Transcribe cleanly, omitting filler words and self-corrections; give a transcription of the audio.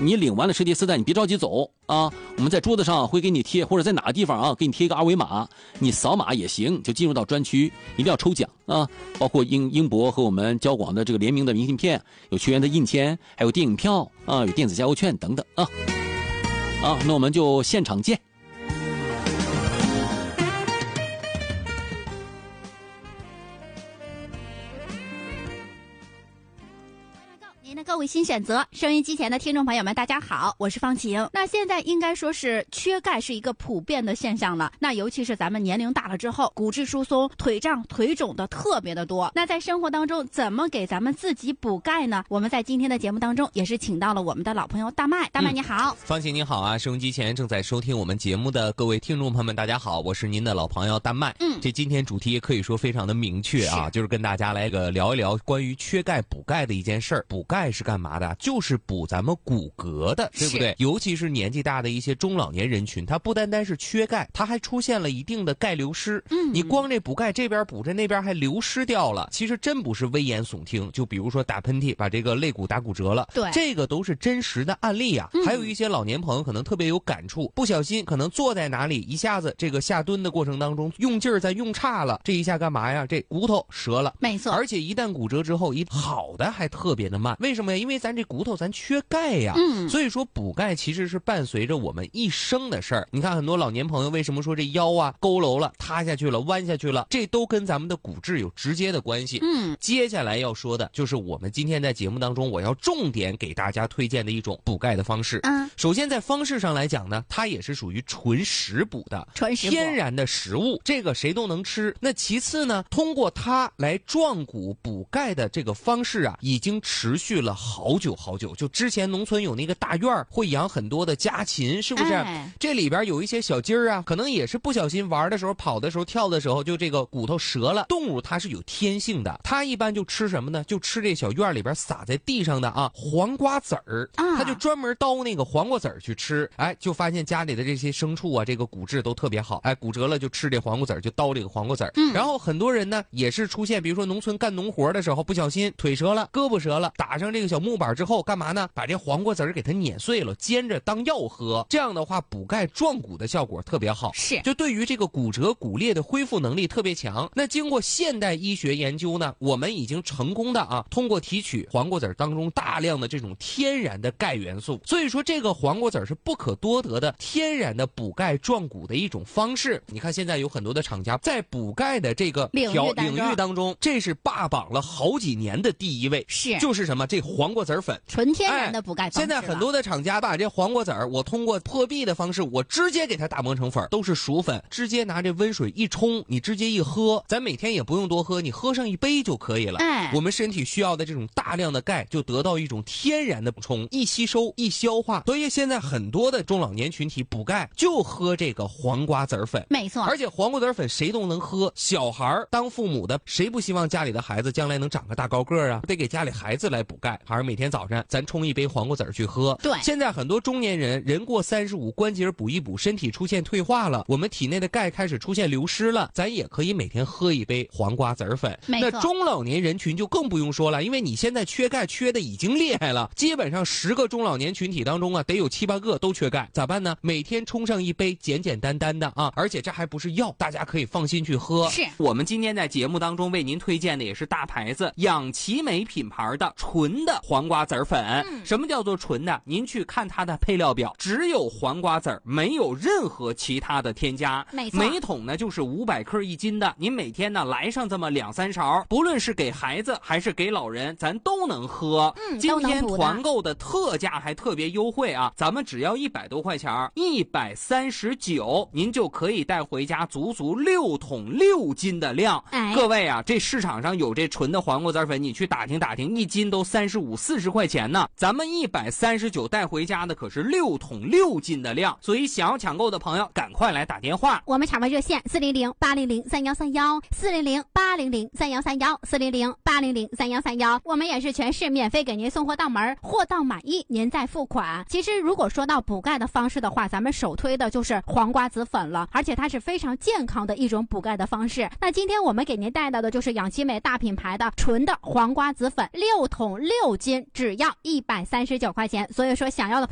你领完了车贴丝带，你别着急走啊，我们在桌子上会给你贴，或者在哪个地方啊，给你贴一个二维码，你扫码也行，就进入到专区，一定要抽奖啊！包括英博和我们交广的这个联名的明信片，有球员的印签，还有电影票啊，有电子加油券等等啊！那我们就现场见。 各位新选择收音机前的听众朋友们，大家好，我是方晴。那现在应该说是缺钙是一个普遍的现象了，那尤其是咱们年龄大了之后，骨质疏松、腿胀、腿肿的特别的多。那在生活当中怎么给咱们自己补钙呢？我们在今天的节目当中也是请到了我们的老朋友大麦。大麦你好。 方晴你好啊，收音机前正在收听我们节目的各位听众朋友们，大家好，我是您的老朋友大麦。这今天主题可以说非常的明确啊，就是跟大家来聊一聊关于缺钙补钙的一件事儿。补钙是干嘛的？就是补咱们骨骼的，对不对？尤其是年纪大的一些中老年人群，它不单单是缺钙，它还出现了一定的钙流失。你光这补钙这边补着那边还流失掉了，其实真不是危言耸听。就比如说打喷嚏把这个肋骨打骨折了， 对， 这个都是真实的案例啊。还有一些老年朋友可能特别有感触，不小心可能坐在哪里，一下子这个下蹲的过程当中用劲儿再用差了，这一下干嘛呀？这骨头折了， 没错。 而且一旦骨折之后，好的还特别的慢。为什么呀？因为咱这骨头咱缺钙呀，所以说补钙其实是伴随着我们一生的事儿。你看很多老年朋友为什么说这腰啊佝偻了、塌下去了、弯下去了，这都跟咱们的骨质有直接的关系。接下来要说的就是我们今天在节目当中我要重点给大家推荐的一种补钙的方式。首先在方式上来讲呢，它也是属于纯食补的，天然的食物，这个谁都能吃。那其次呢，通过它来壮骨补钙的这个方式啊，已经持续了好久。就之前农村有那个大院会养很多的家禽，是不是？这里边有一些小鸡儿啊，可能也是不小心玩的时候、跑的时候、跳的时候，就这个骨头折了。动物它是有天性的，它一般就吃什么呢？就吃这小院里边撒在地上的黄瓜籽儿，它就专门叨那个黄瓜籽儿去吃。就发现家里的这些牲畜啊，这个骨质都特别好。骨折了就吃这黄瓜籽儿，就叨这个黄瓜籽儿。然后很多人呢也是出现，比如说农村干农活的时候，不小心腿折了、胳膊折了，打上这个小木板之后干嘛呢？把这黄瓜籽儿给它碾碎了，煎着当药喝。这样的话补钙壮骨的效果特别好，就对于这个骨折骨裂的恢复能力特别强。那经过现代医学研究呢，我们已经成功的通过提取黄瓜籽儿当中大量的这种天然的钙元素，所以说这个黄瓜籽儿是不可多得的天然的补钙壮骨的一种方式。你看现在有很多的厂家在补钙的这个领域当中，这是霸榜了好几年的第一位，就是什么？这黄瓜籽粉， 纯天然的补钙方式。 现在很多的厂家把这黄瓜籽儿，我通过破壁的方式，我直接给它打磨成粉，都是熟粉，直接拿这温水一冲，你直接一喝，咱每天也不用多喝，你喝上一杯就可以了。我们身体需要的这种大量的钙就得到一种天然的补充，一吸收一消化。所以现在很多的中老年群体补钙就喝这个黄瓜籽粉， 没错。 而且黄瓜籽粉谁都能喝，小孩当父母的谁不希望家里的孩子将来能长个大高个啊？得给家里孩子来补钙，还是每天早上咱冲一杯黄瓜籽去喝。 对， 现在很多中年人过35，关节补一补，身体出现退化了，我们体内的钙开始出现流失了，咱也可以每天喝一杯黄瓜籽粉。那中老年人群就更不用说了，因为你现在缺钙缺的已经厉害了，基本上10个中老年群体当中得有7、8个都缺钙，咋办呢？每天冲上一杯，简简单单的而且这还不是药，大家可以放心去喝。 我们今天在节目当中为您推荐的也是大牌子养奇美品牌的纯的黄瓜籽粉。什么叫做纯的？您去看它的配料表，只有黄瓜籽儿，没有任何其他的添加。每桶呢就是500克1斤的，您每天呢来上这么2、3勺，不论是给孩子还是给老人，咱都能喝。今天团购的特价还特别优惠咱们只要100多块钱，139，您就可以带回家足足6桶6斤的量。各位这市场上有这纯的黄瓜籽粉，你去打听打听，1斤都35、40块钱呢。咱们139带回家的可是6桶6斤的量，所以想要抢购的朋友赶快来打电话。 我们厂外热线400-800-3131，400-800-3131，400-800-3131，我们也是全市免费给您送货到门，货到满意您再付款。其实如果说到补钙的方式的话，咱们首推的就是黄瓜籽粉了，而且它是非常健康的一种补钙的方式。那今天我们给您带到的就是养奇美大品牌的纯的黄瓜籽粉，6桶6斤，只要139块钱。所以说想要的